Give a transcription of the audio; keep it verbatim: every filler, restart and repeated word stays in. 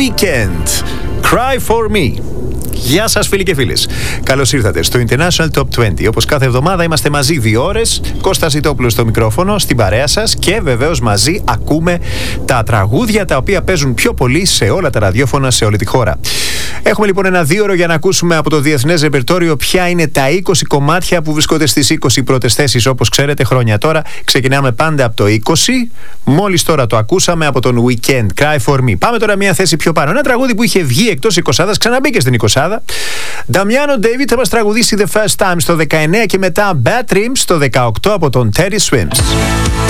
Weekend. Cry for me. Γεια σας φίλοι και φίλες. Καλώς ήρθατε στο International Top είκοσι. Όπως κάθε εβδομάδα είμαστε μαζί δύο ώρες. Κώστας Ζητόπουλος στο μικρόφωνο, στην παρέα σας και βεβαίως μαζί ακούμε τα τραγούδια τα οποία παίζουν πιο πολύ σε όλα τα ραδιόφωνα σε όλη τη χώρα. Έχουμε λοιπόν ένα δύο ώρο για να ακούσουμε από το διεθνές ρεπερτόριο ποια είναι τα είκοσι κομμάτια που βρισκόνται στις είκοσι πρώτες θέσεις. Όπως ξέρετε, χρόνια τώρα ξεκινάμε πάντα από το είκοσι. Μόλις τώρα το ακούσαμε από τον Weekend, Cry for me. Πάμε τώρα μια θέση πιο πάνω. Ένα τραγούδι που είχε βγει εκτός εικοσάδας, ξαναμπήκε στην εικοσάδα. Damiano David θα μας τραγουδήσει The First Time στο δεκαεννέα και μετά Bad Dreams στο δεκαοκτώ από τον Teddy Swims.